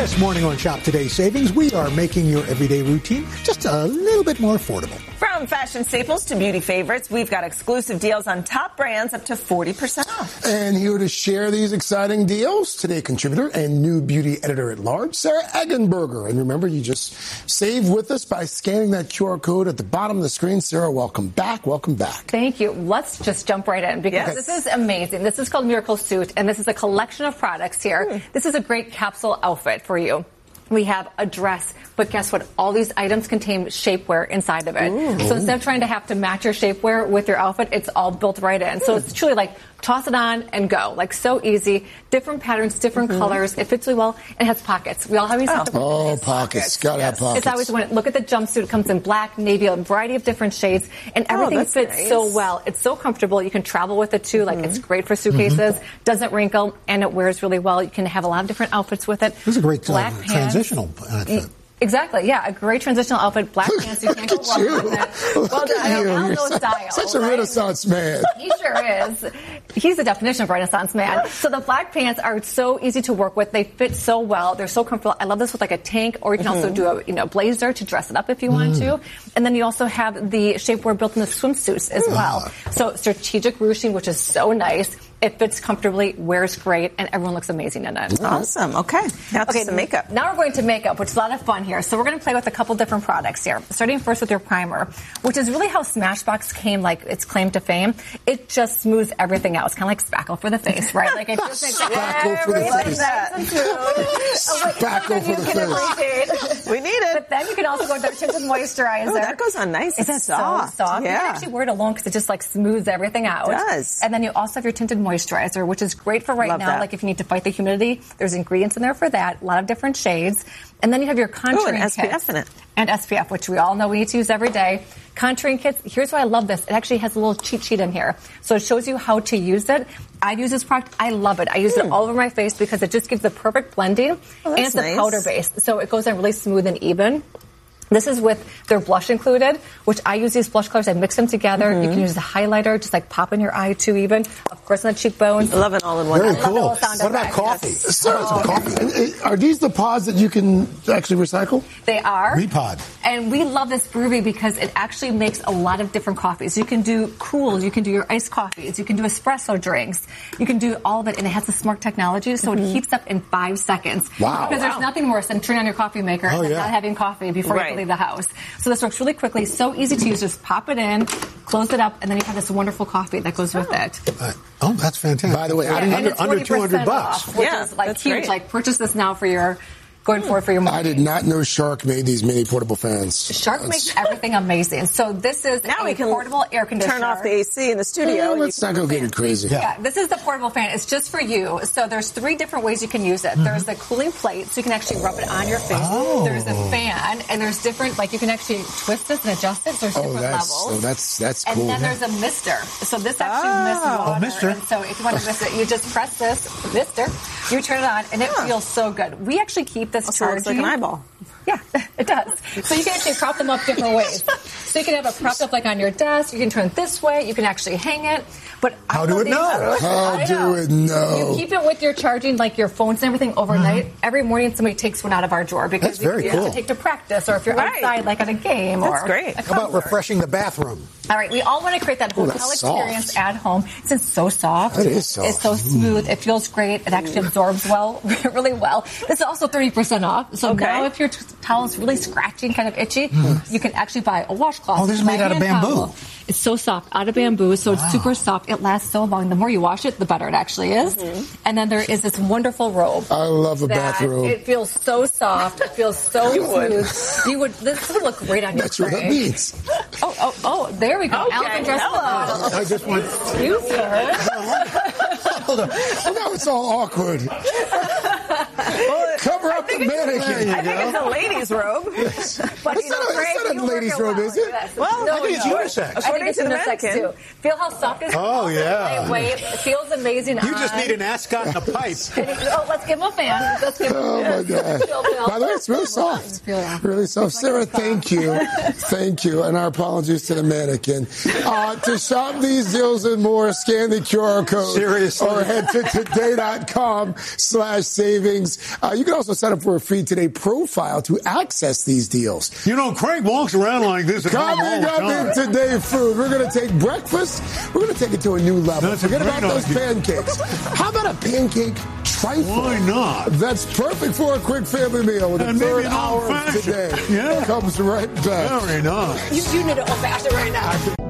This morning on Shop Today Savings, we are making your everyday routine just a little bit more affordable. From fashion staples to beauty favorites, we've got exclusive deals on top brands up to 40% off. And here to share these exciting deals, Today contributor and new beauty editor-at-large, Sarah Eggenberger. And remember, you just save with us by scanning that QR code at the bottom of the screen. Sarah, welcome back. Welcome back. Thank you. Let's just jump right in because this is amazing. This is called Miracle Suit, and this is a collection of products here. This is a great capsule outfit for you. We have a dress, but guess what? All these items contain shapewear inside of it. Ooh. So instead of trying to have to match your shapewear with your outfit, it's all built right in. So it's truly like toss it on and go. Like so easy. Different patterns, different colors. It fits really well. And it has pockets. We all have these. Pockets. Gotta have pockets. It's always one. Look at the jumpsuit. It comes in black, navy, a variety of different shades. And everything fits so well. It's so comfortable. You can travel with it too. Like it's great for suitcases. Doesn't wrinkle. And it wears really well. You can have a lot of different outfits with it. This is a great transitional outfit. Exactly, yeah. A great transitional outfit, black pants, you can't go wrong with it. Well, I don't know style. Such a Renaissance man. He sure is. He's the definition of Renaissance man. So the black pants are so easy to work with. They fit so well. They're so comfortable. I love this with like a tank, or you can also do a blazer to dress it up if you want to. And then you also have the shapewear built in the swimsuits as well. So strategic ruching, which is so nice. It fits comfortably, wears great, and everyone looks amazing in it. Awesome. Okay. Now to makeup. Now we're going to makeup, which is a lot of fun here. So we're going to play with a couple different products here. Starting first with your primer, which is really how Smashbox came, like its claim to fame. It just smooths everything out. It's kind of like spackle for the face, right? Like it just makes spackle for the face. Spackle for the face. We need it. But then you can also go with their tinted moisturizer. Oh, that goes on nice. It's so soft. Yeah. You can actually wear it alone because it just like smooths everything out. It does. And then you also have your tinted moisturizer, which is great for right now. Like if you need to fight the humidity, there's ingredients in there for that. A lot of different shades. And then you have your contouring and kit. SPF in it. And SPF, which we all know we need to use every day. Contouring kits. Here's why I love this. It actually has a little cheat sheet in here. So it shows you how to use it. I've used this product. I love it. I use it all over my face because it just gives the perfect blending. And it's a powder base. So it goes on really smooth and even. This is with their blush included, which I use these blush colors. I mix them together. You can use the highlighter, just like pop in your eye too even. Of course, on the cheekbones. I love it all in one. Very cool. What about coffee? Coffee. Are these the pods that you can actually recycle? They are. Repod. And we love this brewery because it actually makes a lot of different coffees. You can do cool. You can do your iced coffees. You can do espresso drinks. You can do all of it. And it has the smart technology, so it heats up in 5 seconds. Wow. Because there's nothing worse than turning on your coffee maker and not having coffee before you leave the house. So this works really quickly, so easy to use. Just pop it in, close it up, and then you have this wonderful coffee that goes with it. That's fantastic. By the way, under $200, off, which is like huge. Great. Like purchase this now for your going forward for your morning. I did not know Shark made these mini portable fans. Shark makes everything amazing. So this is now a portable air conditioner. Turn off the AC in the studio. Let's not go getting crazy. Yeah, this is the portable fan. It's just for you. So there's 3 different ways you can use it. There's the cooling plate, so you can actually rub it on your face. There's a fan, and there's different, like you can actually twist this and adjust it. So there's different levels. Oh, that's cool. And then there's a mister. So this actually mists water. Mister. And so if you want to mist it, you just press this, mister. You turn it on, and it feels so good. We actually keep this charging. It's like an eyeball. Yeah, it does. So you can actually prop them up different ways. So you can have it propped up like on your desk. You can turn it this way. You can actually hang it. But How do it know? You keep it with your charging, like your phones and everything overnight. Every morning somebody takes one out of our drawer because you have to take to practice, or if you're outside like at a game. That's great. How about refreshing the bathroom? All right, we all want to create that hotel experience at home. It's so soft. It is soft. It's so smooth. It feels great. It actually absorbs really well. This is also 30% off. So now if your towel is really scratchy and kind of itchy, you can actually buy a washcloth. Oh, this is made out of bamboo. Towel. It's so soft, out of bamboo, so it's super soft. It lasts so long. The more you wash it, the better it actually is. And then there is this wonderful robe. I love a bathrobe. It feels so soft. It feels so smooth. This would look great on your That's what that means. Oh, there we go. Okay, I just want... Excuse her. Hold on. Well, now it's all awkward. Cover up the mannequin. I think it's a lady's robe. But it's not a lady's robe, is it? Well, I think it's unisex. I think it's unisex too. Feel how soft it is. Oh, yeah. Lightweight. It feels amazing. You just need an ascot and a pipe. Let's give him a fan. Oh, my God. By the way, it's really soft. Really soft. Sarah, thank you. Thank you. And our apologies to the mannequin. To shop these deals and more, scan the QR code. Seriously. Or head to today.com/savings. You can also sign up for for a free Today profile to access these deals. You know, Craig walks around like this at home all the time. Today food. We're going to take breakfast. We're going to take it to a new level. Forget about those pancakes. How about a pancake trifle? Why not? That's perfect for a quick family meal with the third hour of today. Yeah. Comes right back. Very nice. You need an old fashioned right now.